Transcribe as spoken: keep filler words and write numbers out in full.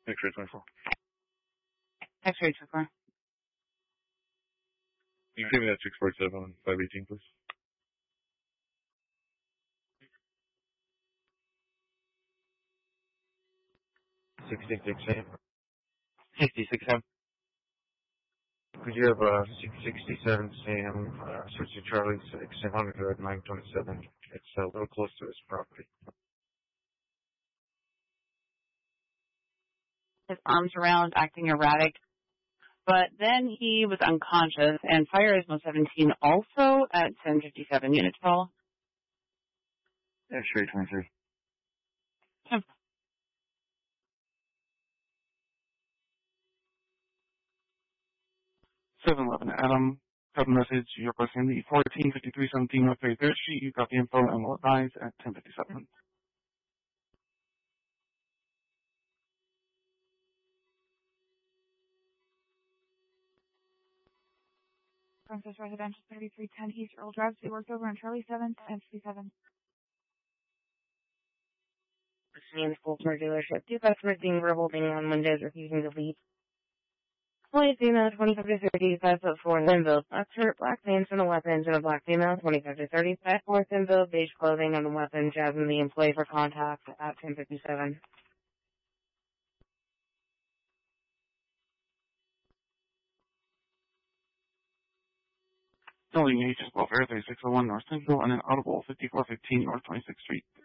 X-ray twenty-four. X-ray twenty-four. You can give me that six forty-seven on five eighteen, please. sixty-six A. sixty-six M. Could you have uh, six sixty-seven Sam, uh, search of Charlie six, one hundred nine twenty-seven. It's a little close to his property. His arms around, acting erratic. But then he was unconscious, and fire is one seventeen also at ten fifty-seven. Units call. X-ray twenty-three. Okay. seven eleven Adam, got a message. You're requesting the fourteen fifty-three seventeen West thirty-third Street. You got the info and will advise at ten fifty-seven. Princess Residential thirty-three ten East Earl Drive. We worked over on Charlie seven, ten fifty-seven. Listening to full tour dealership. Two customers being verbal, being on windows, refusing to leave. Employee female, twenty-five to thirty, five foot four, thin build. Black shirt, black pants, and a weapons, and a black female, twenty-five to thirty, five four, thin build, beige clothing, and a weapon, jazzing the employee for contact at ten fifty-seven. Building H is twelve Air thirty-six oh one North Central and an Audible fifty-four fifteen North twenty-sixth Street.